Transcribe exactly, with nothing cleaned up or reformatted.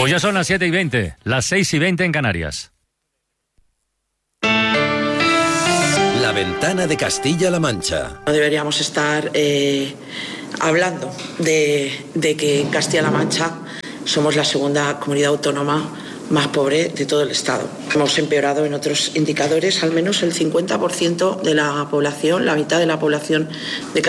Pues ya son las siete y veinte, las seis y veinte en Canarias. La ventana de Castilla-La Mancha. No deberíamos estar eh, hablando de, de que en Castilla-La Mancha somos la segunda comunidad autónoma más pobre de todo el Estado. Hemos empeorado en otros indicadores, al menos el cincuenta por ciento de la población, la mitad de la población de Castilla-La Mancha